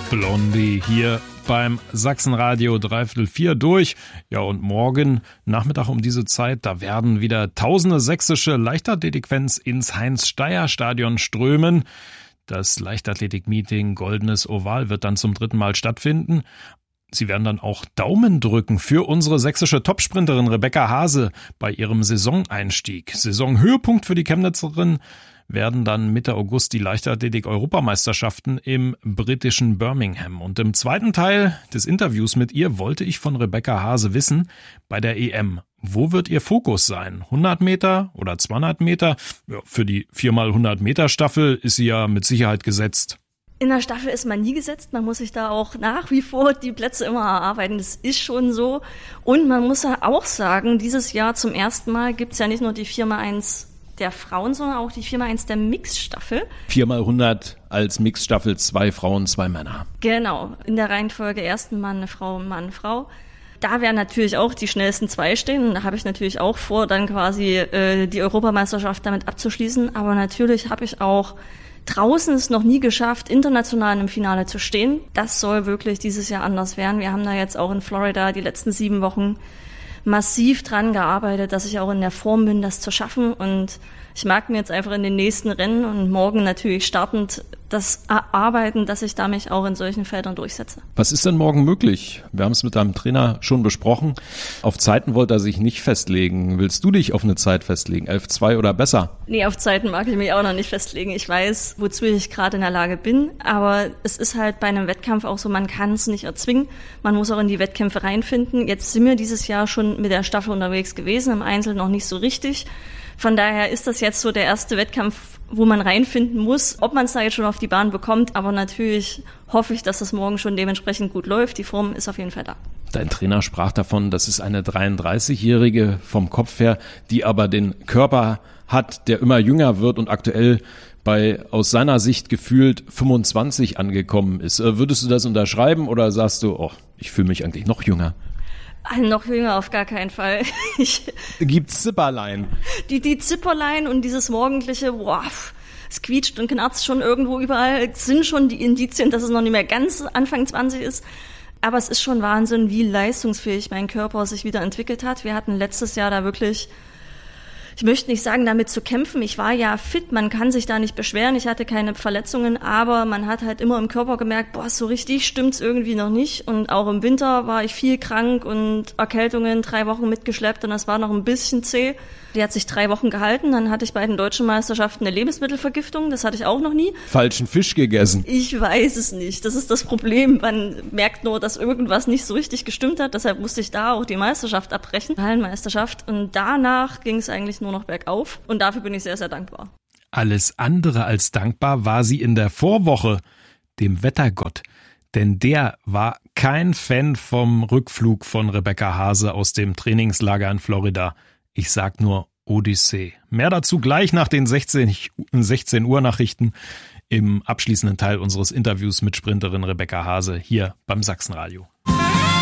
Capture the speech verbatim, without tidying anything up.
Blondie hier beim Sachsenradio dreiviertel vier durch. Ja, und morgen Nachmittag um diese Zeit, da werden wieder tausende sächsische Leichtathletik-Fans ins Heinz-Steier-Stadion strömen. Das Leichtathletik-Meeting Goldenes Oval wird dann zum dritten Mal stattfinden. Sie werden dann auch Daumen drücken für unsere sächsische Topsprinterin Rebecca Hase bei ihrem Saisoneinstieg. Saisonhöhepunkt für die Chemnitzerin werden dann Mitte August die Leichtathletik-Europameisterschaften im britischen Birmingham. Und im zweiten Teil des Interviews mit ihr wollte ich von Rebecca Hase wissen, bei der E M, wo wird ihr Fokus sein? hundert Meter oder zweihundert Meter? Ja, für die vier mal hundert Meter Staffel ist sie ja mit Sicherheit gesetzt. In der Staffel ist man nie gesetzt, man muss sich da auch nach wie vor die Plätze immer erarbeiten, das ist schon so. Und man muss ja auch sagen, dieses Jahr zum ersten Mal gibt's ja nicht nur die vier mal eins der Frauen, sondern auch die vier mal eins der Mixstaffel. vier mal hundert als Mixstaffel, zwei Frauen, zwei Männer. Genau, in der Reihenfolge ersten Mann, eine Frau, Mann, Frau. Da werden natürlich auch die schnellsten zwei stehen. Und da habe ich natürlich auch vor, dann quasi äh, die Europameisterschaft damit abzuschließen. Aber natürlich habe ich auch draußen es noch nie geschafft, international im Finale zu stehen. Das soll wirklich dieses Jahr anders werden. Wir haben da jetzt auch in Florida die letzten sieben Wochen massiv dran gearbeitet, dass ich auch in der Form bin, das zu schaffen. Und ich mag mir jetzt einfach in den nächsten Rennen und morgen natürlich startend das erarbeiten, dass ich da mich auch in solchen Feldern durchsetze. Was ist denn morgen möglich? Wir haben es mit deinem Trainer schon besprochen. Auf Zeiten wollte er sich nicht festlegen. Willst du dich auf eine Zeit festlegen? elf zwei oder besser? Nee, auf Zeiten mag ich mich auch noch nicht festlegen. Ich weiß, wozu ich gerade in der Lage bin. Aber es ist halt bei einem Wettkampf auch so, man kann es nicht erzwingen. Man muss auch in die Wettkämpfe reinfinden. Jetzt sind wir dieses Jahr schon mit der Staffel unterwegs gewesen, im Einzel noch nicht so richtig. Von daher ist das jetzt so der erste Wettkampf, wo man reinfinden muss, ob man es da jetzt schon auf die Bahn bekommt. Aber natürlich hoffe ich, dass das morgen schon dementsprechend gut läuft. Die Form ist auf jeden Fall da. Dein Trainer sprach davon, das ist eine dreiunddreißigjährige vom Kopf her, die aber den Körper hat, der immer jünger wird und aktuell bei aus seiner Sicht gefühlt fünfundzwanzig angekommen ist. Würdest du das unterschreiben oder sagst du, oh, ich fühle mich eigentlich noch jünger? Noch jünger auf gar keinen Fall. Ich, Gibt's Zipperlein? Die, die Zipperlein und dieses morgendliche, boah, es quietscht und knarzt schon irgendwo überall, sind schon die Indizien, dass es noch nicht mehr ganz Anfang zwanzig ist. Aber es ist schon Wahnsinn, wie leistungsfähig mein Körper sich wieder entwickelt hat. Wir hatten letztes Jahr da wirklich, ich möchte nicht sagen, damit zu kämpfen. Ich war ja fit, man kann sich da nicht beschweren. Ich hatte keine Verletzungen, aber man hat halt immer im Körper gemerkt, boah, so richtig stimmt's irgendwie noch nicht. Und auch im Winter war ich viel krank und Erkältungen drei Wochen mitgeschleppt und das war noch ein bisschen zäh. Die hat sich drei Wochen gehalten. Dann hatte ich bei den deutschen Meisterschaften eine Lebensmittelvergiftung. Das hatte ich auch noch nie. Falschen Fisch gegessen. Ich weiß es nicht. Das ist das Problem. Man merkt nur, dass irgendwas nicht so richtig gestimmt hat. Deshalb musste ich da auch die Meisterschaft abbrechen, Hallenmeisterschaft. Und danach ging es eigentlich nur noch bergauf. Und dafür bin ich sehr, sehr dankbar. Alles andere als dankbar war sie in der Vorwoche dem Wettergott. Denn der war kein Fan vom Rückflug von Rebecca Hase aus dem Trainingslager in Florida. Ich sag nur Odyssee. Mehr dazu gleich nach den sechzehn Uhr Nachrichten im abschließenden Teil unseres Interviews mit Sprinterin Rebecca Hase hier beim Sachsenradio.